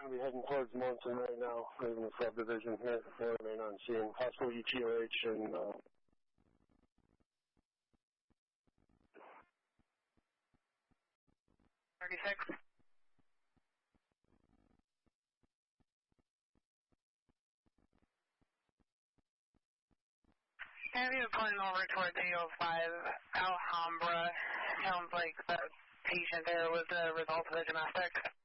I'll be heading towards Monson right now, leaving the subdivision here. We'll remain on scene. Possible ETOH and 36. Have you pulling over towards 805 Alhambra? Sounds like the patient there was a result of a domestic.